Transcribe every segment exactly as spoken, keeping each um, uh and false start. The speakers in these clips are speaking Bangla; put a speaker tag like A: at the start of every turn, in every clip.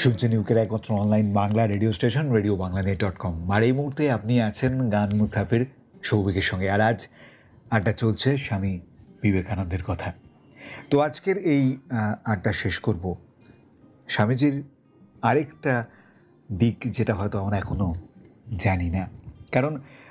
A: শুনছেন ইউকের একমাত্র online Bangla radio station radio Bangla net dot com. আর এই মুহূর্তে আপনি আছেন গান মুসাফির সৌভিকের সঙ্গে। আর আজ আড্ডা চলছে স্বামী বিবেকানন্দের কথা। তো আজকের এই আড্ডা শেষ করব স্বামীজির আরেকটা দিক, যেটা হয়তো আমরা এখনও জানি না। কারণ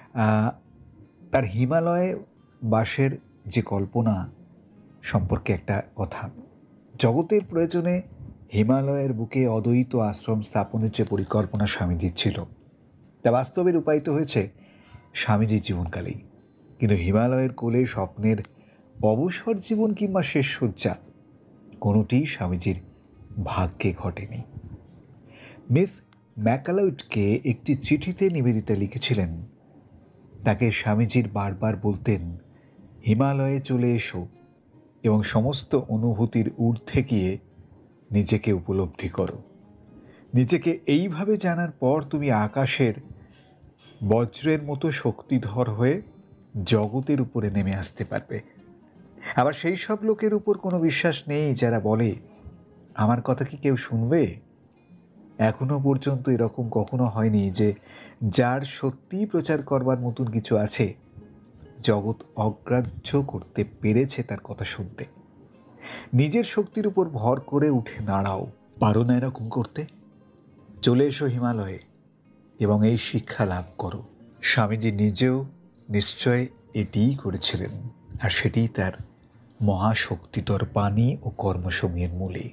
A: তার হিমালয়ে বাসের যে কল্পনা সম্পর্কে একটা কথা, জগতের প্রয়োজনে হিমালয়ের বুকে অদ্বৈত আশ্রম স্থাপনের যে পরিকল্পনা স্বামীজির ছিল, তা বাস্তবে রূপায়িত হয়েছে স্বামীজির জীবনকালেই। কিন্তু হিমালয়ের কোলে স্বপ্নের অবসর জীবন কিংবা শেষ শয্যা কোনোটিই স্বামীজির ভাগ্যে ঘটেনি। মিস ম্যাকালাউডকে একটি চিঠিতে নিবেদিতা লিখেছিলেন, তাকে স্বামীজির বারবার বলতেন, হিমালয়ে চলে এসো এবং সমস্ত অনুভূতির ঊর্ধ্বে গিয়ে নিজেকে উপলব্ধি করো। নিজেকে এইভাবে জানার পর তুমি আকাশের বজ্রের মতো শক্তিধর হয়ে জগতের উপরে নেমে আসতে পারবে। আবার সেই সব লোকের উপর কোনো বিশ্বাস নেই যারা বলে, আমার কথা কি কেউ শুনবে? এখনো পর্যন্ত এরকম কখনো হয়নি যে যার সত্যিই প্রচার করবার মতন কিছু আছে, জগৎ অগ্রাহ্য করতে পেরেছে তার কথা শুনতে। নিজের শক্তির উপর ভর করে উঠে দাঁড়াও। পারো না এরকম করতে? চলে এসো হিমালয়ে এবং এই শিক্ষা লাভ করো। স্বামীজি নিজেও নিশ্চয় এটিই করেছিলেন, আর সেটিই তার মহাশক্তিতর বাণী ও কর্মসমূহের মূলে।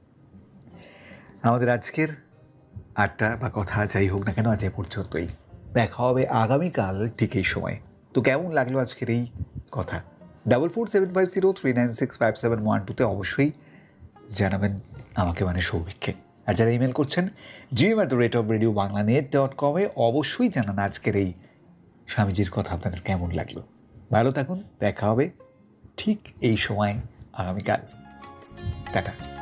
A: আমাদের আজকের আড্ডা বা কথা যাই হোক না কেন, আজ এ পর্যন্তই। দেখা হবে আগামীকাল ঠিক এই সময়। তো কেমন লাগলো আজকের এই কথা? Double four seven five zero three nine six five seven one টুতে অবশ্যই জানাবেন আমাকে, মানে সৌভিককে। আর যারা ইমেল করছেন GM at the rate of radio Bangla net dot কমে অবশ্যই জানান আজকের এই স্বামীজির কথা আপনাদের কেমন লাগলো। ভালো থাকুন, দেখা হবে ঠিক এই সময় আগামীকাল। টাটা।